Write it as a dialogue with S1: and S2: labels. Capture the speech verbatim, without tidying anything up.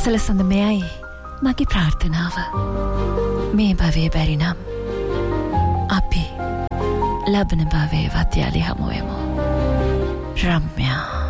S1: සලසඳ මෙයයි මගේ ප්‍රාර්ථනාව. මේ භවයේ බැරි නම් අපි ලබන භවයේ වත්යාලි හමුවෙමු. රම්‍යා.